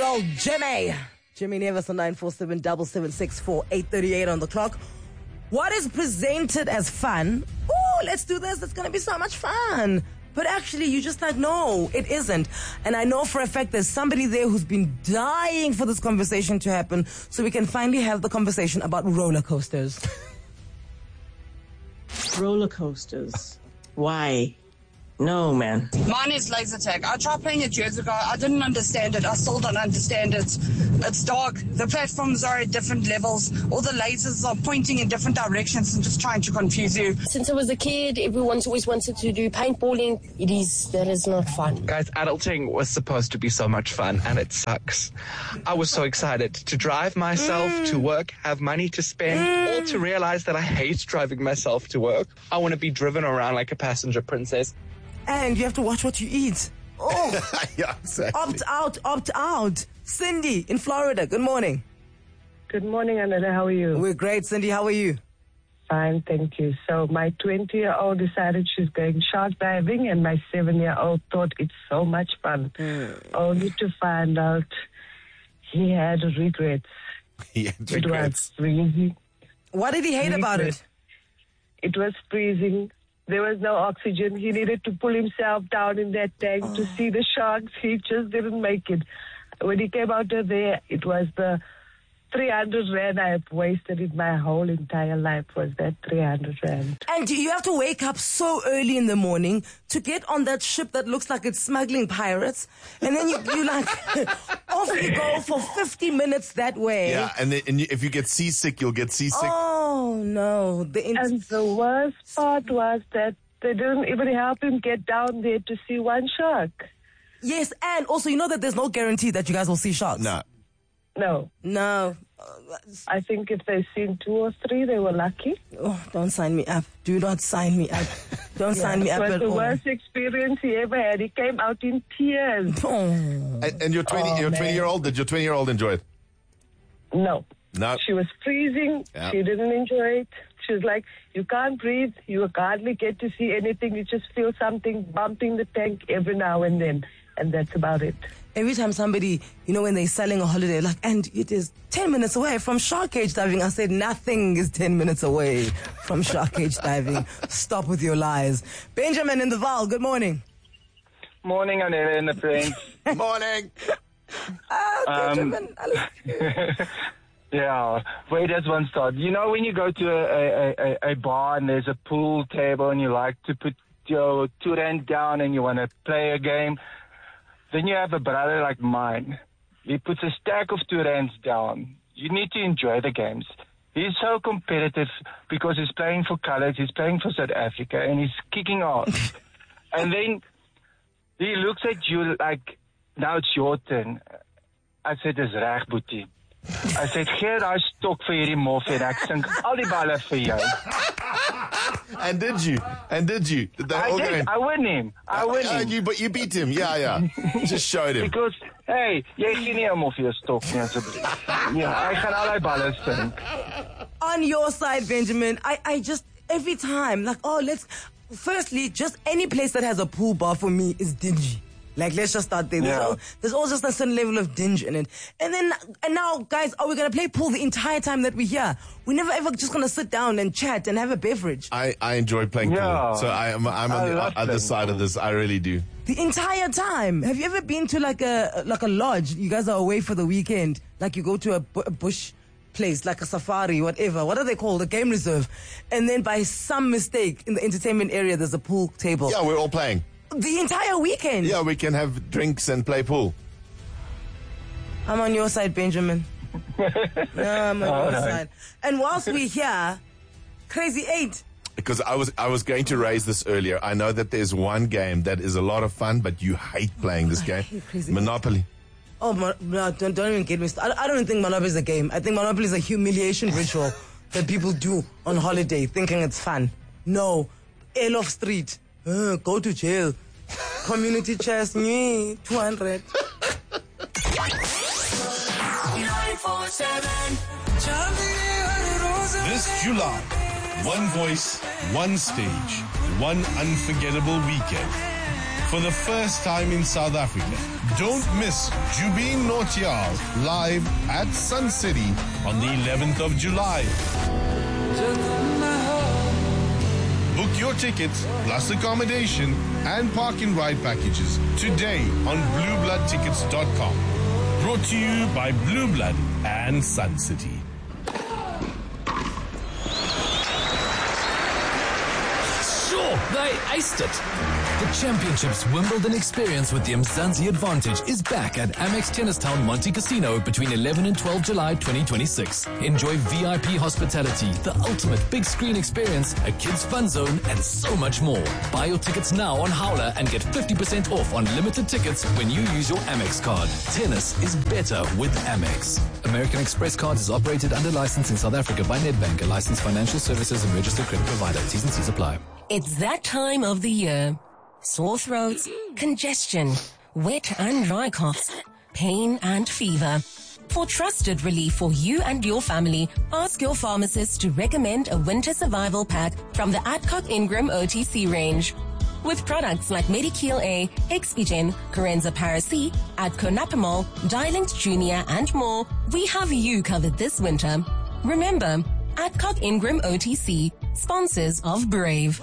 old Jimmy. Jimmy Nevis on 947-776-4838 on the clock. What is presented as fun? Oh, let's do this. It's going to be so much fun. But actually, you just like, no, it isn't. And I know for a fact there's somebody there who's been dying for this conversation to happen so we can finally have the conversation about roller coasters. Roller coasters. Why? No, man. Mine is laser tag. I tried playing it years ago. I didn't understand it. I still don't understand it. It's dark. The platforms are at different levels. All the lasers are pointing in different directions and just trying to confuse you. Since I was a kid, everyone's always wanted to do paintballing. That is not fun. Guys, adulting was supposed to be so much fun, and it sucks. I was so excited to drive myself to work, have money to spend, or to realize that I hate driving myself to work. I want to be driven around like a passenger princess. And you have to watch what you eat. Oh, Yeah, exactly. opt out. Cindy in Florida, good morning. Good morning, Anela. How are you? We're great, Cindy. How are you? Fine, thank you. So my 20-year-old decided she's going shark diving, and my 7-year-old thought it's so much fun. Only to find out he had regrets. He had It was regrets. freezing. What did he hate about it? It was freezing. There was no oxygen. He needed to pull himself down in that tank to see the sharks. He just didn't make it. When he came out of there, it was the 300 Rand I have wasted in my whole entire life was that 300 Rand. And you have to wake up so early in the morning to get on that ship that looks like it's smuggling pirates. And then you like, off you go for 50 minutes that way. Yeah, and if you get seasick, you'll get seasick. Oh, no. And the worst part was that they didn't even help him get down there to see one shark. Yes, and also you know that there's no guarantee that you guys will see sharks. No. No. I think if they've seen 2 or 3, they were lucky. Oh, don't sign me up. Do not sign me up. Don't sign me up It was at the all. worst experience he ever had. He came out in tears. Oh. And your 20-year-old, did your 20-year-old enjoy it? No. No. She was freezing. Yeah. She didn't enjoy it. She was like, you can't breathe. You hardly get to see anything. You just feel something bumping the tank every now and then. And that's about it. Every time somebody, when they're selling a holiday, like, and it is 10 minutes away from shark cage diving, I said, nothing is 10 minutes away from shark cage diving. Stop with your lies. Benjamin in the Val, good morning. Morning, Anela and the friends. Morning. Benjamin, I love you. Yeah, where does one start? You know, when you go to a bar and there's a pool table and you like to put your 2 rand down and you want to play a game, then you have a brother like mine. He puts a stack of 2 rands down. You need to enjoy the games. He's so competitive because he's playing for colors, he's playing for South Africa, and he's kicking ass. And then he looks at you like, now it's your turn. I said, dis reg, boetie. I said, gee daai stok vir hierdie mof en ek sink al die balle vir jou. And did you? Did they all I did. I win him. But you beat him. Yeah. Just showed him. Because, hey, jy gee nie om of jou stok nie, asseblief. Ja, hy gaan al die balle sink. On your side, Benjamin, I just, every time, like, firstly, just any place that has a pool bar for me is dingy. Like, let's just start there. Yeah. There's all just a certain level of dinge in it. And now, guys, are we going to play pool the entire time that we're here? We're never ever just going to sit down and chat and have a beverage. I enjoy playing pool. So I'm on the other side of this. I really do. The entire time. Have you ever been to like a lodge? You guys are away for the weekend. Like you go to a bush place, like a safari, whatever. What are they called? A game reserve. And then by some mistake in the entertainment area, there's a pool table. Yeah, we're all playing. The entire weekend. Yeah, we can have drinks and play pool. I'm on your side, Benjamin. No, I'm on your side. And whilst we're here, Crazy 8. Because I was going to raise this earlier. I know that there's one game that is a lot of fun, but you hate playing this game. Monopoly. Oh, no, don't even get me started. I don't think Monopoly is a game. I think Monopoly is a humiliation ritual that people do on holiday thinking it's fun. No. Elof Street. Go to jail. Community chest, 200. 947. This July, one voice, one stage, one unforgettable weekend. for the first time in South Africa. Don't miss Jubin Nautiyal live at Sun City on the 11th of July. Book your tickets plus accommodation and park and ride packages today on bluebloodtickets.com. Brought to you by Blue Blood and Sun City. Sure, they aced it. The Championships Wimbledon experience with the Mzansi Advantage is back at Amex Tennistown Monte Casino between 11 and 12 July 2026. Enjoy VIP hospitality, the ultimate big screen experience, a kids fun zone, and so much more. Buy your tickets now on Howler and get 50% off on limited tickets when you use your Amex card. Tennis is better with Amex. American Express Cards is operated under license in South Africa by Nedbank, a licensed financial services and registered credit provider. T's and C's apply. It's that time of the year. Sore throats, congestion, wet and dry coughs, pain and fever. For trusted relief for you and your family, ask your pharmacist to recommend a winter survival pack from the Adcock Ingram OTC range. With products like Medikeel A, Expigen, Corenza Paracy, Adco Napamol, Dilinct Junior, and more, we have you covered this winter. Remember, Adcock Ingram OTC, sponsors of Brave.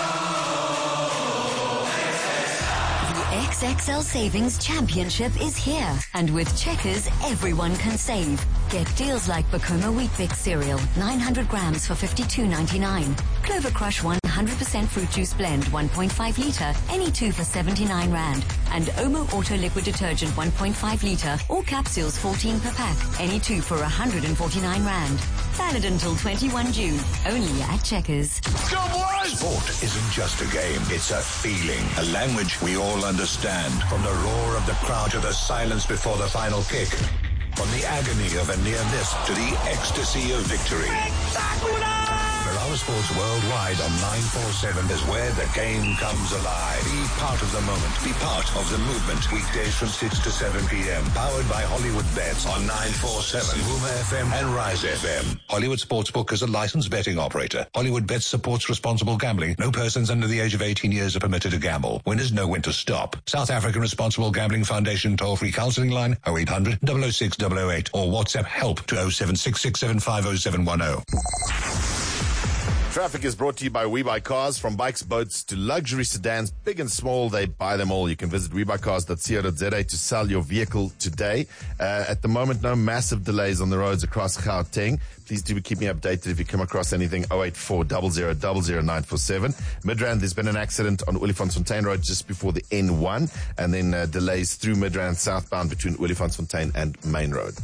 XXL Savings Championship is here. And with Checkers, everyone can save. Get deals like Bacoma Wheat Bix cereal, 900 grams for $52.99. Clover Crush 100% fruit juice blend, 1.5 litre, any two for 79 Rand. And Omo Auto Liquid Detergent, 1.5 litre, all capsules 14 per pack, any two for 149 Rand. Valid until 21 June, only at Checkers. Go boys! Sport isn't just a game, it's a feeling, a language we all understand. From the roar of the crowd to the silence before the final kick. From the agony of a near miss to the ecstasy of victory. Mirage Sports Worldwide on 947 is where the game comes alive. Be part of the moment. Be part of the movement. Weekdays from 6 to 7 p.m. Powered by Hollywood Bets on 947, Rumour FM and Rise FM. Hollywood Sportsbook is a licensed betting operator. Hollywood Bets supports responsible gambling. No persons under the age of 18 years are permitted to gamble. Winners know when to stop. South African Responsible Gambling Foundation toll-free counselling line 0800 006 008 or WhatsApp help to 0766750710. Traffic is brought to you by WeBuyCars. From bikes, boats to luxury sedans, big and small, they buy them all. You can visit WeBuyCars.co.za to sell your vehicle today. At the moment, no massive delays on the roads across Gauteng. Please do keep me updated if you come across anything. 084 00 947. Midrand, there's been an accident on Olifantsfontein Road just before the N1, and then delays through Midrand southbound between Olifantsfontein and Main Road.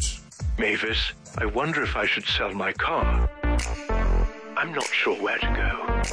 Mavis, I wonder if I should sell my car. I'm not sure where to go.